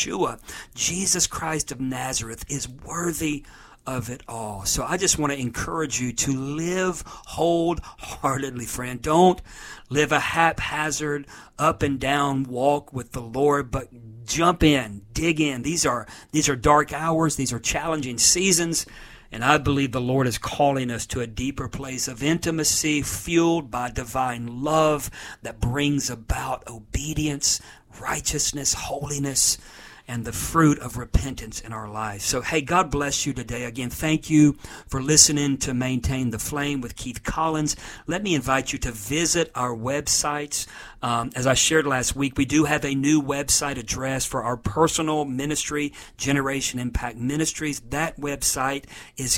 Yeshua, Jesus Christ of Nazareth, is worthy of it all. So I just want to encourage you to live wholeheartedly, friend. Don't live a haphazard, up and down walk with the Lord, but jump in, dig in. These are dark hours. These are challenging seasons. And I believe the Lord is calling us to a deeper place of intimacy fueled by divine love that brings about obedience, righteousness, holiness, and the fruit of repentance in our lives. So, hey, God bless you today. Again, thank you for listening to Maintain the Flame with Keith Collins. Let me invite you to visit our websites. As I shared last week, we do have a new website address for our personal ministry, Generation Impact Ministries. That website is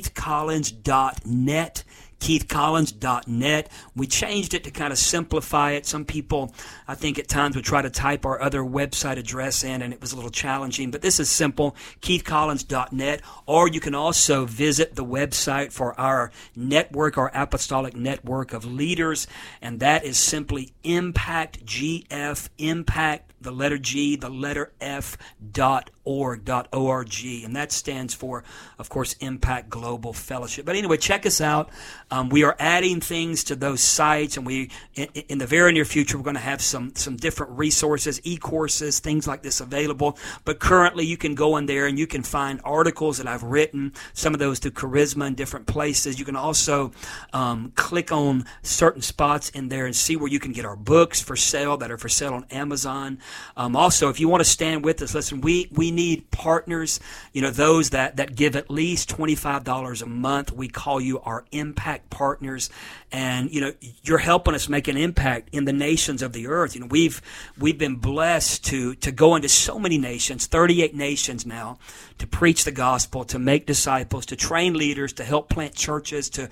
keithcollins.net. keithcollins.net. We changed it to kind of simplify it. Some people, I think at times, would try to type our other website address in, and it was a little challenging. But this is simple, keithcollins.net. Or you can also visit the website for our network, our apostolic network of leaders, and that is simply Impact GF, Impact, the letter G, the letter F, .org, and that stands for, of course, Impact Global Fellowship. But anyway, check us out. We are adding things to those sites, and we, in the very near future, we're going to have some different resources, e-courses, things like this available. But currently, you can go in there and you can find articles that I've written, some of those through Charisma in different places. You can also click on certain spots in there and see where you can get our books for sale that are for sale on Amazon. Also, if you want to stand with us, listen, we need partners, those that give at least $25 a month. We call you our impact partners. And, you're helping us make an impact in the nations of the earth. We've been blessed to go into so many nations, 38 nations now, to preach the gospel, to make disciples, to train leaders, to help plant churches, to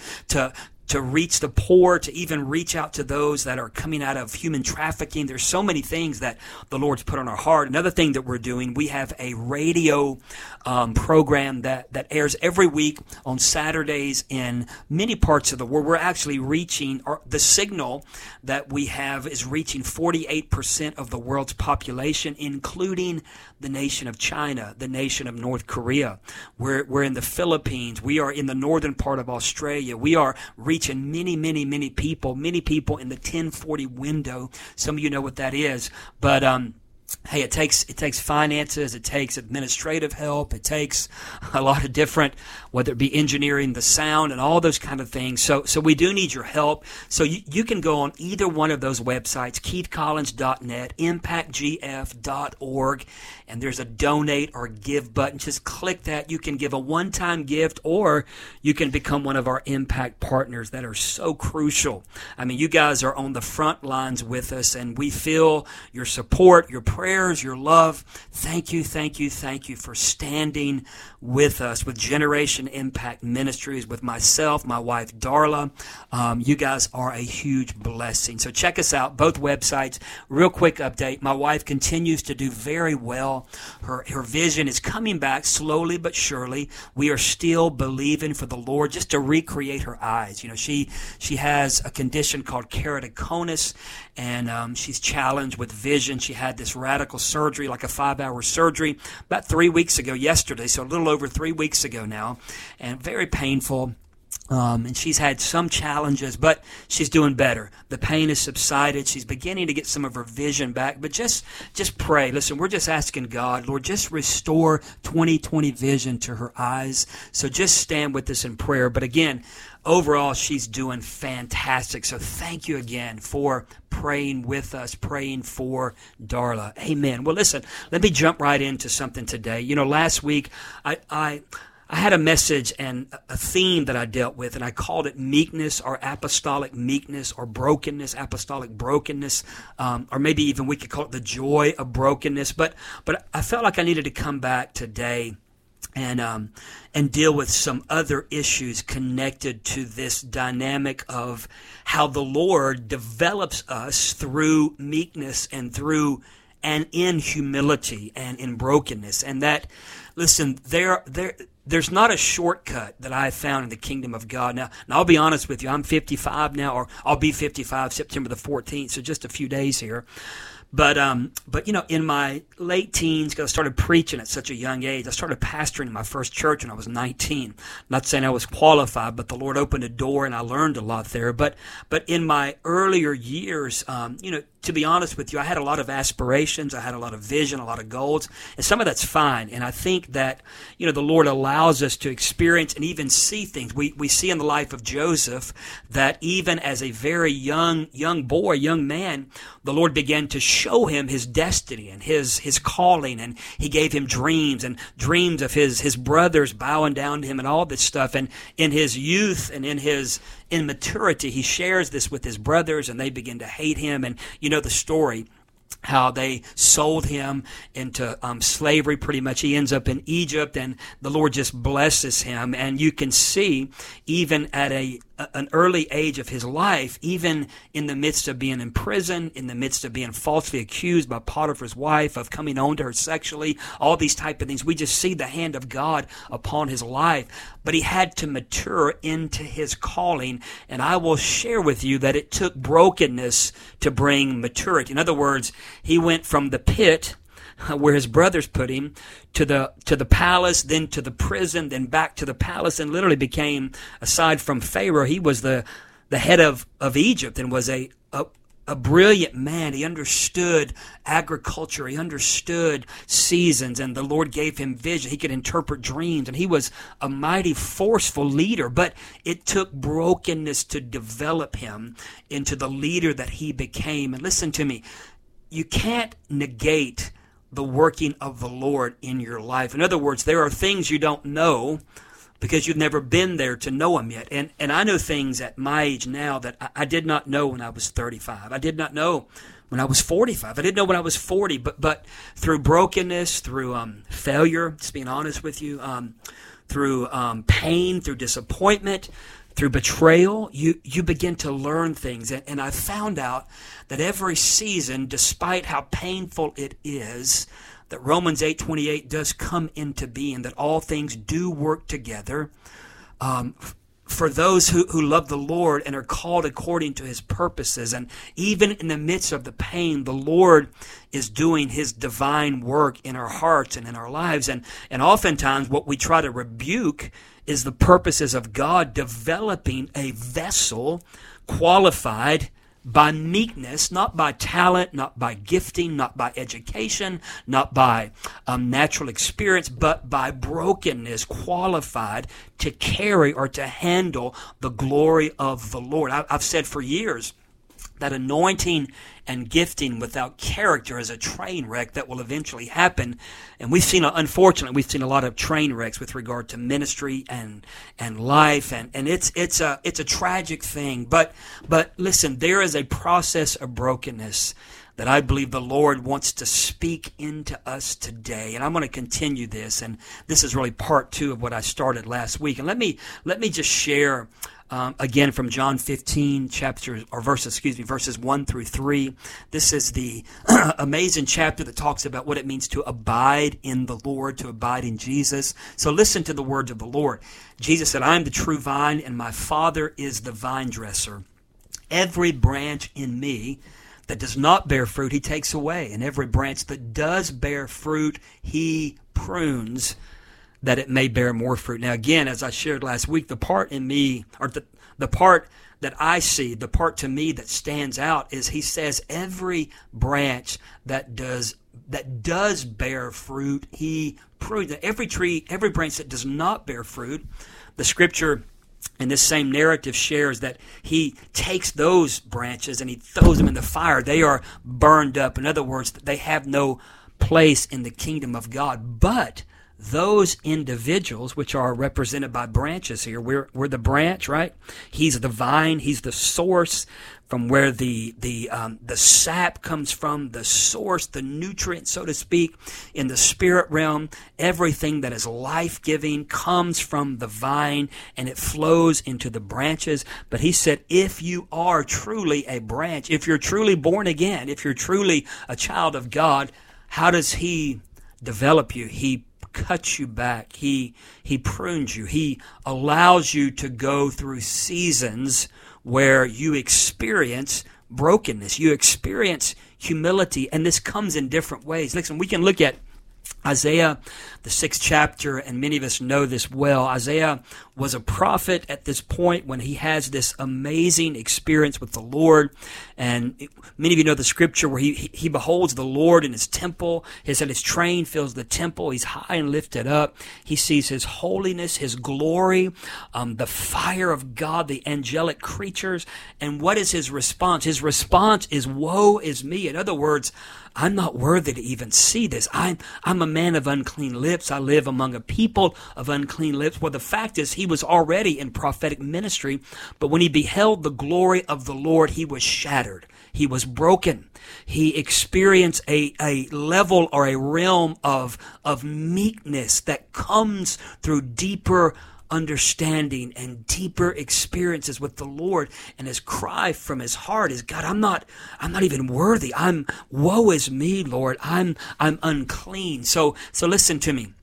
reach the poor, to even reach out to those that are coming out of human trafficking. There's so many things that the Lord's put on our heart. Another thing that we're doing, we have a radio program that airs every week on Saturdays in many parts of the world. We're actually reaching, the signal that we have is reaching 48% of the world's population, including the nation of China, the nation of North Korea. We're in the Philippines. We are in the northern part of Australia. We are reaching many, many, many people in the 1040 window. Some of you know what that is. But hey, it takes finances, it takes administrative help, it takes a lot of different, whether it be engineering, the sound, and all those kind of things. So we do need your help. So you can go on either one of those websites, keithcollins.net, impactgf.org, and there's a donate or give button. Just click that. You can give a one-time gift, or you can become one of our impact partners that are so crucial. I mean, you guys are on the front lines with us, and we feel your support, your prayers, your love. Thank you for standing with us, with Generation Impact Ministries, with myself, my wife, Darla. You guys are a huge blessing. So check us out, both websites. Real quick update. My wife continues to do very well. Her vision is coming back slowly but surely. We are still believing for the Lord just to recreate her eyes. She has a condition called keratoconus, and she's challenged with vision. She had this radical surgery, like a 5-hour surgery, about 3 weeks ago yesterday, so a little over 3 weeks ago now, and very painful. And she's had some challenges, but she's doing better. The pain has subsided. She's beginning to get some of her vision back. But just pray. Listen, we're just asking God, Lord, just restore 20/20 vision to her eyes. So just stand with us in prayer. But again, overall, she's doing fantastic. So thank you again for praying with us, praying for Darla. Amen. Well, listen, let me jump right into something today. Last week, I had a message and a theme that I dealt with, and I called it meekness, or apostolic meekness, or brokenness, apostolic brokenness, or maybe even we could call it the joy of brokenness. But I felt like I needed to come back today and deal with some other issues connected to this dynamic of how the Lord develops us through meekness and in humility and in brokenness. And that, listen, there's not a shortcut that I have found in the kingdom of God. Now I'll be honest with you. I'm 55 now, or I'll be 55 September the 14th, so just a few days here. But in my late teens, because I started preaching at such a young age, I started pastoring my first church when I was 19. Not saying I was qualified, but the Lord opened a door and I learned a lot there. But in my earlier years, to be honest with you, I had a lot of aspirations, I had a lot of vision, a lot of goals, and some of that's fine. And I think that, the Lord allows us to experience and even see things. We see in the life of Joseph that even as a very young boy, young man, the Lord began to show him his destiny and his calling, and he gave him dreams of his brothers bowing down to him and all this stuff. And in his youth and in his immaturity, he shares this with his brothers, and they begin to hate him. And you know the story, how they sold him into slavery pretty much. He ends up in Egypt, and the Lord just blesses him. And you can see, even at an early age of his life, even in the midst of being in prison, in the midst of being falsely accused by Potiphar's wife of coming on to her sexually, all these type of things, we just see the hand of God upon his life. But he had to mature into his calling, and I will share with you that it took brokenness to bring maturity. In other words, he went from the pit where his brothers put him to the palace, then to the prison, then back to the palace, and literally became, aside from Pharaoh, he was the head of Egypt, and was a brilliant man. He understood agriculture. He understood seasons, and the Lord gave him vision. He could interpret dreams, and he was a mighty forceful leader. But it took brokenness to develop him into the leader that he became. And listen to me, you can't negate the working of the Lord in your life. In other words, there are things you don't know because you've never been there to know them yet. And I know things at my age now that I did not know when I was 35. I did not know when I was 45. I didn't know when I was 40. But through brokenness, through failure, just being honest with you, through pain, through disappointment, through betrayal, you begin to learn things. And I found out that every season, despite how painful it is, that Romans 8:28 does come into being, that all things do work together for those who love the Lord and are called according to his purposes. And even in the midst of the pain, the Lord is doing his divine work in our hearts and in our lives. And oftentimes what we try to rebuke is the purposes of God developing a vessel qualified by meekness, not by talent, not by gifting, not by education, not by natural experience, but by brokenness, qualified to carry or to handle the glory of the Lord. I've said for years that anointing and gifting without character is a train wreck that will eventually happen. And unfortunately, we've seen a lot of train wrecks with regard to ministry and life, and it's a tragic thing. But listen, there is a process of brokenness that I believe the Lord wants to speak into us today. And I'm going to continue this, and this is really part 2 of what I started last week. And let me just share again from John 15 verses 1 through 3. This is the amazing chapter that talks about what it means to abide in the Lord, to abide in Jesus. So listen to the words of the Lord. Jesus said, "I am the true vine, and my Father is the vine dresser. Every branch in me that does not bear fruit, he takes away. And every branch that does bear fruit, he prunes, that it may bear more fruit." Now again, as I shared last week, the part in me, or the part that I see, the part to me that stands out is he says every branch that does bear fruit, he prunes. Every branch that does not bear fruit, the scripture in this same narrative shares that he takes those branches and he throws them in the fire. They are burned up. In other words, they have no place in the kingdom of God. But those individuals, which are represented by branches here, we're the branch, right? He's the vine. He's the source from where the sap comes from, the source, the nutrient, so to speak, in the spirit realm. Everything that is life-giving comes from the vine, and it flows into the branches. But he said, if you are truly a branch, if you're truly born again, if you're truly a child of God, how does he develop you? He cuts you back. He prunes you. He allows you to go through seasons where you experience brokenness. You experience humility, and this comes in different ways. Listen, we can look at Isaiah, the 6th chapter, and many of us know this well. Isaiah was a prophet at this point when he has this amazing experience with the Lord. And many of you know the scripture where he beholds the Lord in his temple. He said his train fills the temple. He's high and lifted up. He sees his holiness, his glory, the fire of God, the angelic creatures. And what is his response? His response is, woe is me. In other words, I'm not worthy to even see this. I'm a man of unclean lips. I live among a people of unclean lips. Well, the fact is he was already in prophetic ministry, but when he beheld the glory of the Lord, he was shattered. He was broken. He experienced a level or a realm of meekness that comes through deeper understanding and deeper experiences with the Lord. And his cry from his heart is, God, I'm not even worthy. Woe is me, Lord. I'm unclean. So listen to me.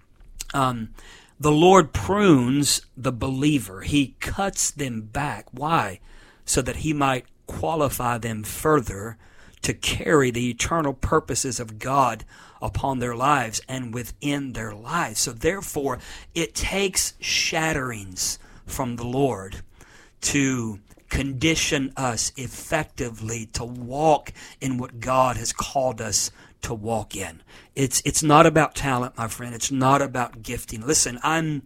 The Lord prunes the believer. He cuts them back. Why? So that he might qualify them further to carry the eternal purposes of God upon their lives and within their lives. So therefore, it takes shatterings from the Lord to condition us effectively to walk in what God has called us to walk in. It's not about talent, my friend. It's not about gifting. Listen,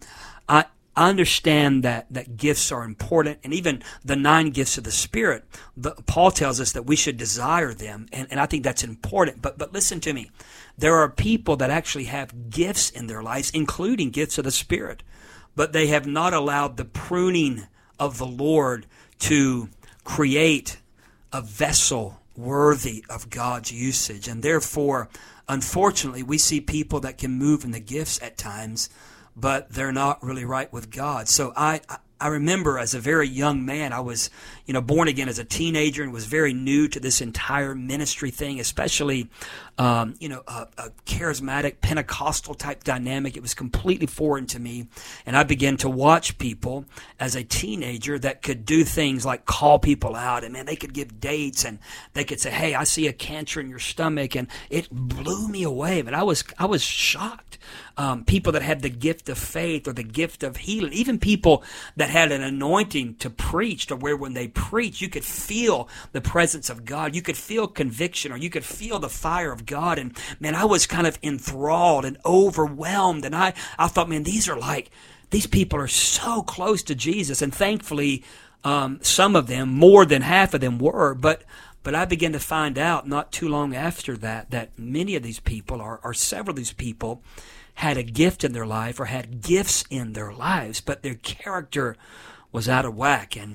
I understand that gifts are important, and even the 9 gifts of the Spirit, Paul tells us that we should desire them, and I think that's important. But listen to me. There are people that actually have gifts in their lives, including gifts of the Spirit, but they have not allowed the pruning of the Lord to create a vessel worthy of God's usage. And therefore, unfortunately, we see people that can move in the gifts at times, but they're not really right with God. So I remember as a very young man, I was, born again as a teenager and was very new to this entire ministry thing, especially, a charismatic Pentecostal type dynamic. It was completely foreign to me. And I began to watch people as a teenager that could do things like call people out, and man, they could give dates, and they could say, hey, I see a cancer in your stomach. And it blew me away. But I was shocked. People that had the gift of faith or the gift of healing, even people that had an anointing to preach, to where when they preach, you could feel the presence of God. You could feel conviction, or you could feel the fire of God. And man, I was kind of enthralled and overwhelmed. And I thought, man, these people are so close to Jesus. And thankfully, some of them, more than half of them were, but I began to find out not too long after that many of these people, or several of these people, had a gift in their life or had gifts in their lives, but their character was out of whack. And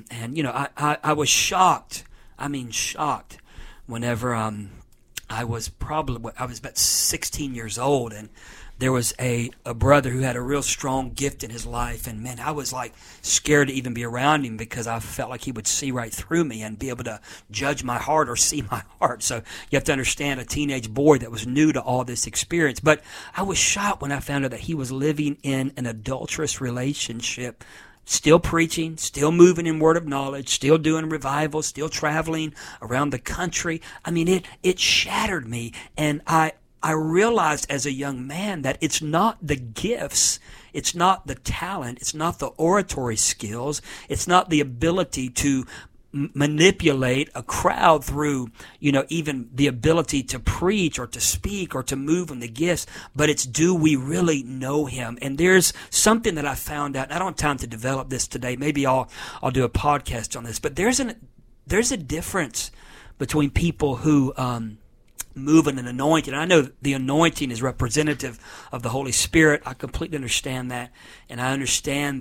I was shocked. I mean, shocked whenever I was about 16 years old, and there was a brother who had a real strong gift in his life, and man, I was like scared to even be around him because I felt like he would see right through me and be able to judge my heart or see my heart. So you have to understand, a teenage boy that was new to all this experience. But I was shocked when I found out that he was living in an adulterous relationship, still preaching, still moving in word of knowledge, still doing revivals, still traveling around the country. I mean, it shattered me, and I realized as a young man that it's not the gifts, it's not the talent, it's not the oratory skills, it's not the ability to manipulate a crowd through, even the ability to preach or to speak or to move in the gifts, but it's, do we really know him? And there's something that I found out, and I don't have time to develop this today. Maybe I'll do a podcast on this, but there's a difference between people who, move in an anointing. And I know the anointing is representative of the Holy Spirit. I completely understand that. And I understand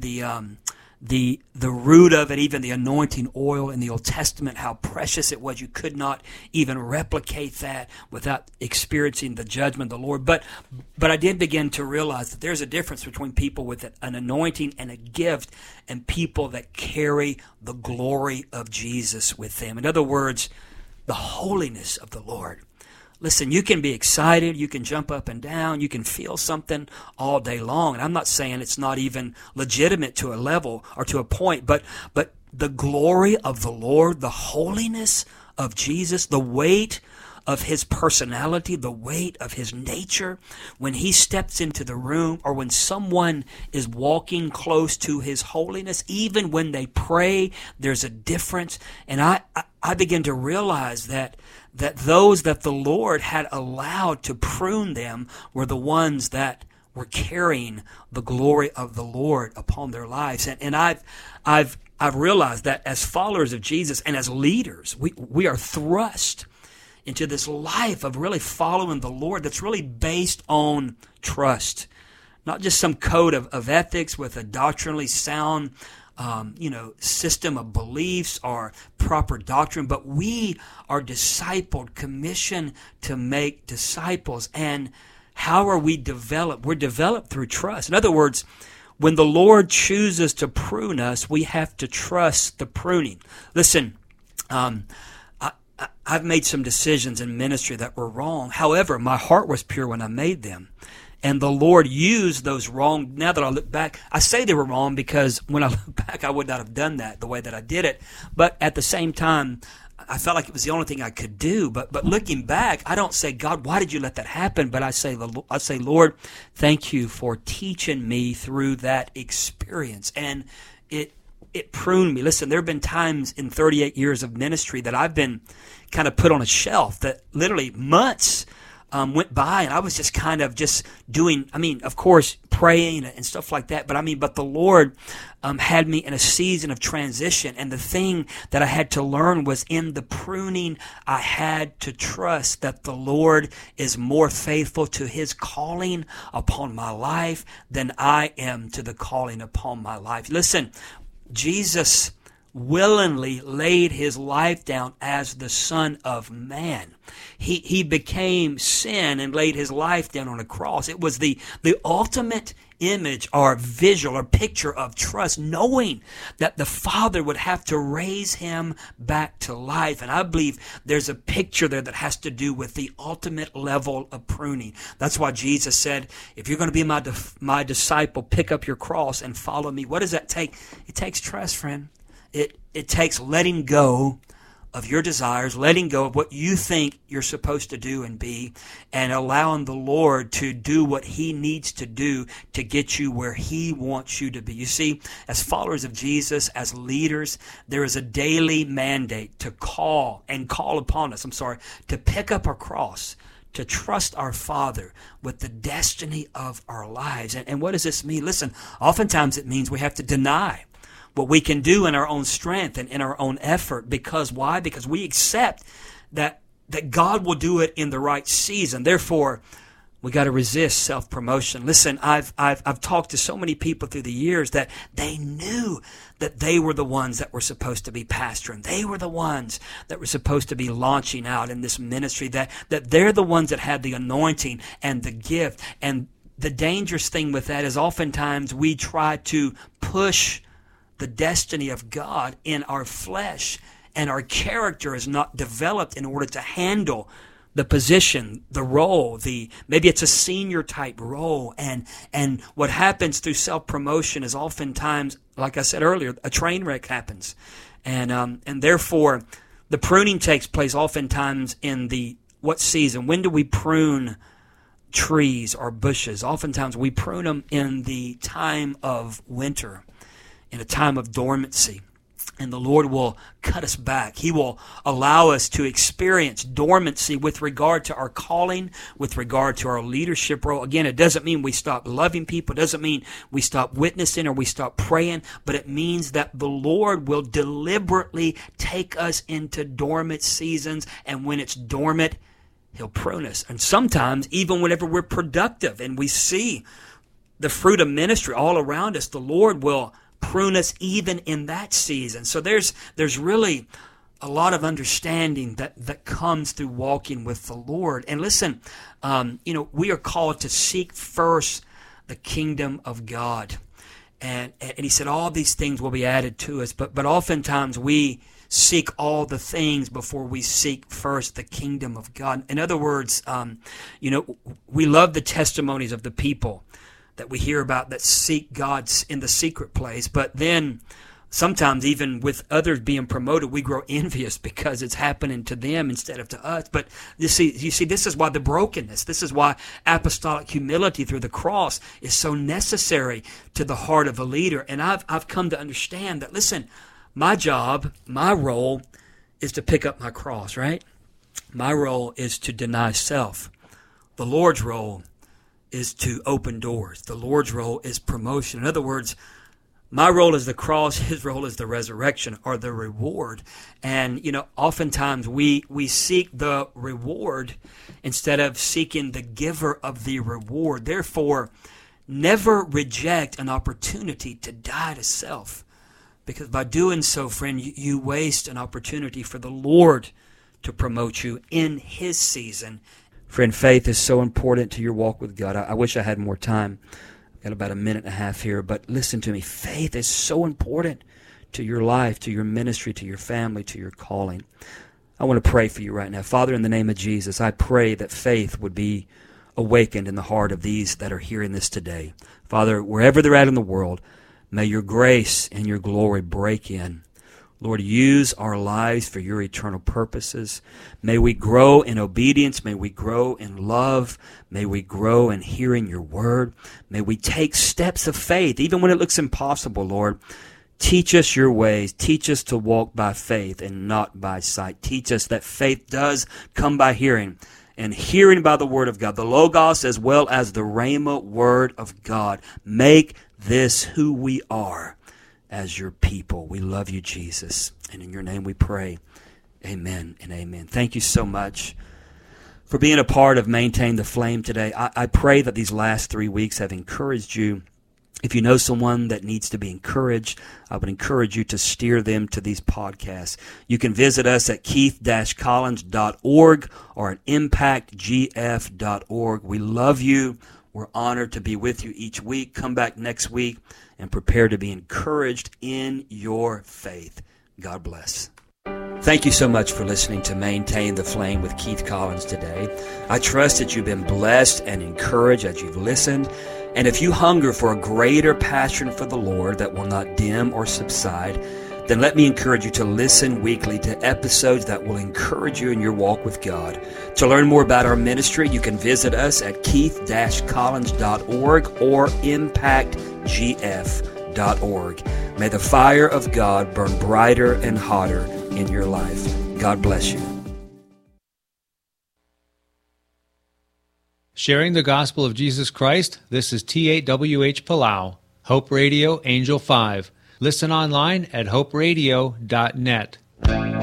the root of it, even the anointing oil in the Old Testament, how precious it was. You could not even replicate that without experiencing the judgment of the Lord. But I did begin to realize that there's a difference between people with an anointing and a gift and people that carry the glory of Jesus with them. In other words, the holiness of the Lord. Listen, you can be excited, you can jump up and down, you can feel something all day long. And I'm not saying it's not even legitimate to a level or to a point, but the glory of the Lord, the holiness of Jesus, the weight of his personality, the weight of his nature, when he steps into the room, or when someone is walking close to his holiness, even when they pray, there's a difference. And I begin to realize that those that the Lord had allowed to prune them were the ones that were carrying the glory of the Lord upon their lives. And I've realized that as followers of Jesus and as leaders, we are thrust into this life of really following the Lord that's really based on trust. Not just some code of ethics with a doctrinally sound system of beliefs or proper doctrine, but we are discipled, commissioned to make disciples. And how are we developed? We're developed through trust. In other words, when the Lord chooses to prune us, we have to trust the pruning. Listen, I've made some decisions in ministry that were wrong. However, my heart was pure when I made them. And the Lord used those wrong. Now that I look back, I say they were wrong because when I look back, I would not have done that the way that I did it. But at the same time, I felt like it was the only thing I could do. But looking back, I don't say, God, why did you let that happen? But I say, Lord, thank you for teaching me through that experience. And it pruned me. Listen, there have been times in 38 years of ministry that I've been kind of put on a shelf, that literally months went by, and I was just kind of just doing, of course, praying and stuff like that. But the Lord had me in a season of transition. And the thing that I had to learn was in the pruning, I had to trust that the Lord is more faithful to his calling upon my life than I am to the calling upon my life. Listen, Jesus willingly laid his life down as the Son of Man. He became sin and laid his life down on a cross. It was the ultimate image or visual or picture of trust, knowing that the Father would have to raise him back to life. And I believe there's a picture there that has to do with the ultimate level of pruning. That's why Jesus said, if you're going to be my disciple, pick up your cross and follow me. What does that take? It takes trust, friend. It takes letting go of your desires, letting go of what you think you're supposed to do and be, and allowing the Lord to do what he needs to do to get you where he wants you to be. You see, as followers of Jesus, as leaders, there is a daily mandate to call upon us, to pick up our cross, to trust our Father with the destiny of our lives. And what does this mean? Listen, oftentimes it means we have to deny what we can do in our own strength and in our own effort. Because why? Because we accept that God will do it in the right season. Therefore, we got to resist self-promotion. Listen, I've talked to so many people through the years that they knew that they were the ones that were supposed to be pastoring. They were the ones that were supposed to be launching out in this ministry, that they're the ones that had the anointing and the gift. And the dangerous thing with that is oftentimes we try to push the destiny of God in our flesh, and our character is not developed in order to handle the position, the role, maybe it's a senior type role. And what happens through self-promotion is oftentimes, like I said earlier, a train wreck happens. And therefore the pruning takes place oftentimes in what season? When do we prune trees or bushes? Oftentimes we prune them in the time of winter, in a time of dormancy. And the Lord will cut us back. He will allow us to experience dormancy with regard to our calling, with regard to our leadership role. Again, it doesn't mean we stop loving people. It doesn't mean we stop witnessing or we stop praying. But it means that the Lord will deliberately take us into dormant seasons. And when it's dormant, he'll prune us. And sometimes, even whenever we're productive and we see the fruit of ministry all around us, the Lord will prune us even in that season. So there's really a lot of understanding that comes through walking with the Lord. And listen, we are called to seek first the kingdom of God. And he said all these things will be added to us. But oftentimes we seek all the things before we seek first the kingdom of God. In other words, we love the testimonies of the people that we hear about that seek God in the secret place. But then sometimes even with others being promoted, we grow envious because it's happening to them instead of to us. But you see, this is why the brokenness, this is why apostolic humility through the cross is so necessary to the heart of a leader. And I've come to understand that, listen, my job, my role is to pick up my cross, right? My role is to deny self. The Lord's role is to open doors. The Lord's role is promotion. In other words, my role is the cross, his role is the resurrection or the reward. And, oftentimes we seek the reward instead of seeking the giver of the reward. Therefore, never reject an opportunity to die to self. Because by doing so, friend, you waste an opportunity for the Lord to promote you in his season. Friend, faith is so important to your walk with God. I wish I had more time. I've got about a minute and a half here, but listen to me. Faith is so important to your life, to your ministry, to your family, to your calling. I want to pray for you right now. Father, in the name of Jesus, I pray that faith would be awakened in the heart of these that are hearing this today. Father, wherever they're at in the world, may your grace and your glory break in. Lord, use our lives for your eternal purposes. May we grow in obedience. May we grow in love. May we grow in hearing your word. May we take steps of faith, even when it looks impossible, Lord. Teach us your ways. Teach us to walk by faith and not by sight. Teach us that faith does come by hearing, and hearing by the word of God, the Logos as well as the Rhema word of God. Make this who we are as your people. We love you, Jesus. And in your name we pray. Amen and amen. Thank you so much for being a part of Maintain the Flame today. I pray that these last 3 weeks have encouraged you. If you know someone that needs to be encouraged, I would encourage you to steer them to these podcasts. You can visit us at keith-collins.org or at impactgf.org. We love you. We're honored to be with you each week. Come back next week and prepare to be encouraged in your faith. God bless. Thank you so much for listening to Maintain the Flame with Keith Collins today. I trust that you've been blessed and encouraged as you've listened. And if you hunger for a greater passion for the Lord that will not dim or subside, then let me encourage you to listen weekly to episodes that will encourage you in your walk with God. To learn more about our ministry, you can visit us at keith-collins.org or impactgf.org. May the fire of God burn brighter and hotter in your life. God bless you. Sharing the gospel of Jesus Christ, this is T8WH Palau, Hope Radio, Angel 5. Listen online at hoperadio.net.